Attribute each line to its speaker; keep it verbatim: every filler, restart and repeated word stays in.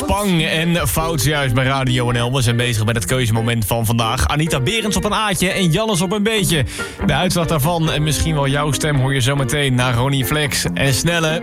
Speaker 1: Spang en Fout juist bij Radio N L. We zijn bezig met het keuzemoment van vandaag. Anita Berends op een A'tje en Jannes op een B'tje. De uitslag daarvan en misschien wel jouw stem hoor je zometeen naar Ronnie Flex en Snelle.